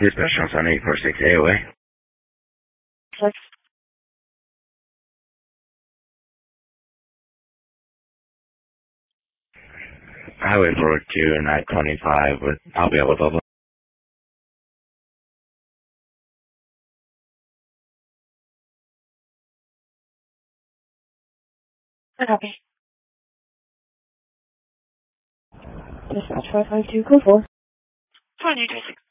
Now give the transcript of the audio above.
Dispatch on 846 AOA. 6. Highway 402 and I-25 with Albion Bubba. Copy. Dispatch 552, code 4. 2226.